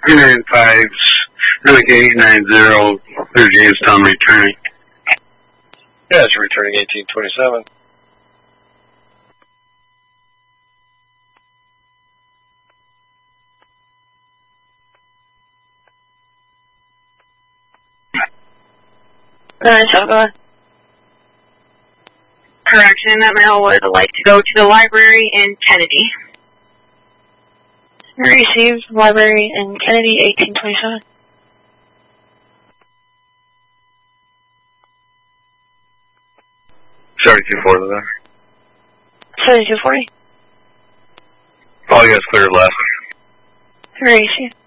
395's, Relic 890, clear Jamestown returning. Yeah, it's returning 1827. So go ahead. Correction, that mail would like to go to the library in Kennedy. Received, library in Kennedy, 1827. $72.40 there. 7240. All you guys cleared left. Received.